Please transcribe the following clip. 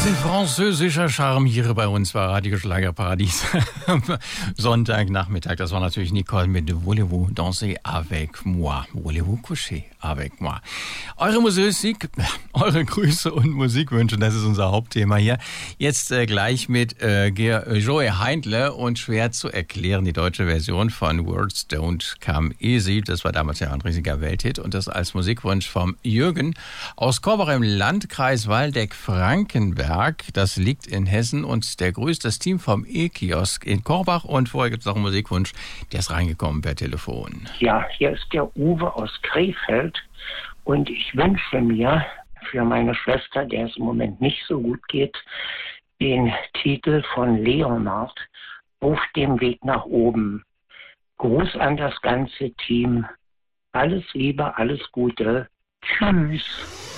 bisschen französischer Charme hier bei uns bei Radio Schlagerparadies. Sonntagnachmittag, das war natürlich Nicole mit Voulez-vous danser avec moi? Voulez-vous coucher avec moi? Eure Musik, eure Grüße und Musikwünsche, das ist unser Hauptthema hier. Jetzt gleich mit Joey Heindle und schwer zu erklären, die deutsche Version von Words Don't Come Easy. Das war damals ja ein riesiger Welthit und das als Musikwunsch vom Jürgen aus Korbach im Landkreis Waldeck-Frankenberg. Das liegt in Hessen und der grüßt das Team vom E-Kiosk in Korbach und vorher gibt es noch einen Musikwunsch, der ist reingekommen per Telefon. Ja, hier ist der Uwe aus Krefeld und ich wünsche mir für meine Schwester, der es im Moment nicht so gut geht, den Titel von Leonard, Auf dem Weg nach oben. Gruß an das ganze Team. Alles Liebe, alles Gute. Tschüss.